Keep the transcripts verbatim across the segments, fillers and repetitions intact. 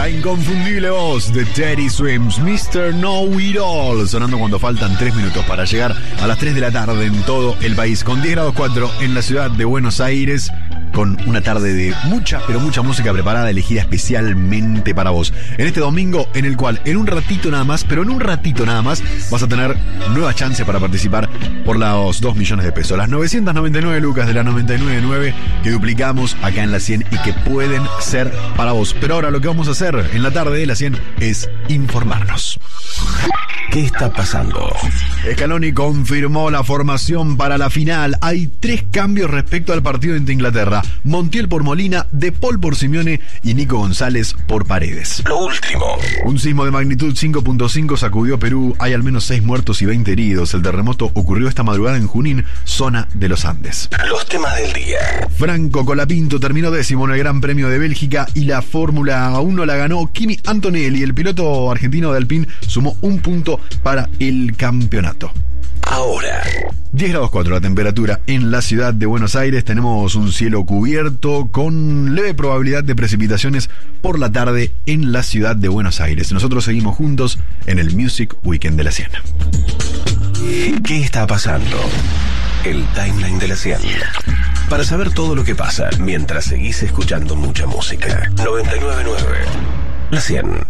La inconfundible voz de Teddy Swims, mister Know It All, sonando cuando faltan tres minutos para llegar a las tres de la tarde en todo el país, con diez grados cuatro en la ciudad de Buenos Aires, con una tarde de mucha, pero mucha música preparada, elegida especialmente para vos. En este domingo, en el cual en un ratito nada más, pero en un ratito nada más, vas a tener nuevas chances para participar por los dos millones de pesos. Las novecientas noventa y nueve lucas de la noventa y nueve nueve que duplicamos acá en la cien y que pueden ser para vos. Pero ahora lo que vamos a hacer en la tarde de la cien es informarnos. ¿Qué está pasando? Scaloni confirmó la formación para la final. Hay tres cambios respecto al partido ante Inglaterra. Montiel por Molina, De Paul por Simeone y Nico González por Paredes. Lo último. Un sismo de magnitud cinco punto cinco sacudió Perú. Hay al menos seis muertos y veinte heridos. El terremoto ocurrió esta madrugada en Junín, zona de los Andes. Los temas del día. Franco Colapinto terminó décimo en el Gran Premio de Bélgica y la Fórmula uno la ganó Kimi Antonelli. El piloto argentino de Alpine sumó un punto para el campeonato. Ahora, diez grados cuatro la temperatura en la ciudad de Buenos Aires. Tenemos un cielo cubierto con leve probabilidad de precipitaciones por la tarde en la ciudad de Buenos Aires. Nosotros seguimos juntos en el Music Weekend de la cien. ¿Qué está pasando? El timeline de la cien. Para saber todo lo que pasa mientras seguís escuchando mucha música. noventa y nueve punto nueve. La cien.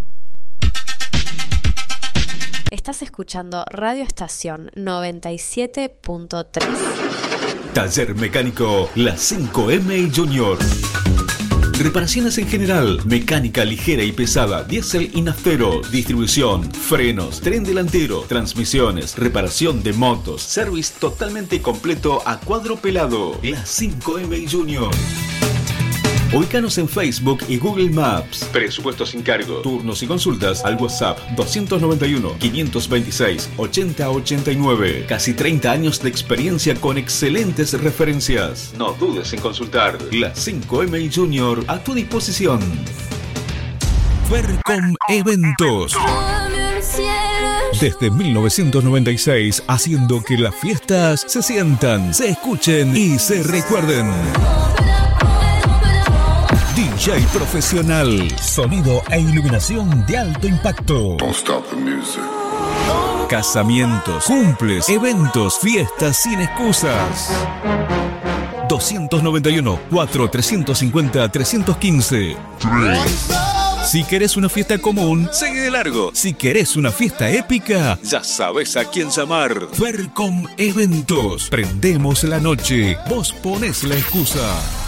Estás escuchando Radio Estación noventa y siete punto tres. Taller Mecánico La cinco eme Junior. Reparaciones en general, mecánica ligera y pesada, diésel y naftero, distribución, frenos, tren delantero, transmisiones, reparación de motos, service totalmente completo a cuadro pelado. La cinco eme Junior. Ubícanos en Facebook y Google Maps. Presupuesto sin cargo. Turnos y consultas al WhatsApp doscientos noventa y uno, quinientos veintiséis, ochenta ochenta y nueve. Casi treinta años de experiencia con excelentes referencias. No dudes en consultar. La cinco eme Junior a tu disposición. Fercom Eventos. Desde mil novecientos noventa y seis, haciendo que las fiestas se sientan, se escuchen y se recuerden. D J profesional, sonido e iluminación de alto impacto. Don't stop the music. Casamientos, cumples, eventos, fiestas sin excusas. doscientos noventa y uno, cuatro, trescientos cincuenta, trescientos quince. Si querés una fiesta común, sigue de largo. Si querés una fiesta épica, ya sabes a quién llamar. Fercom Eventos. Prendemos la noche, vos ponés la excusa.